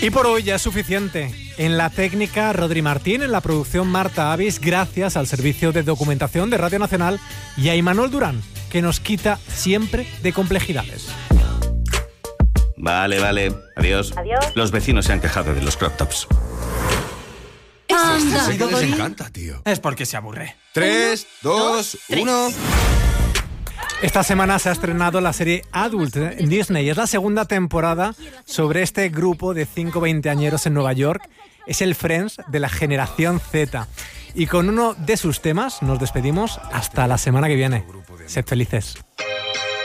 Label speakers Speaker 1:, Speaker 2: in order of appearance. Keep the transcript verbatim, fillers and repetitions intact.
Speaker 1: Y por hoy ya es suficiente. En la técnica, Rodri Martín, en la producción, Marta Avis, gracias al servicio de documentación de Radio Nacional y a Imanol Durán, que nos quita siempre de complejidades.
Speaker 2: Vale, vale. Adiós.
Speaker 3: Adiós.
Speaker 2: Los vecinos se han quejado de los crop tops.
Speaker 4: Anda,
Speaker 5: Sí que les encanta, tío.
Speaker 4: es porque se aburre.
Speaker 5: Tres, dos, uno...
Speaker 1: Esta semana se ha estrenado la serie Adult en Disney. Es la segunda temporada sobre este grupo de cinco veinteañeros en Nueva York. Es el Friends de la generación Z. Y con uno de sus temas nos despedimos hasta la semana que viene. Sed felices.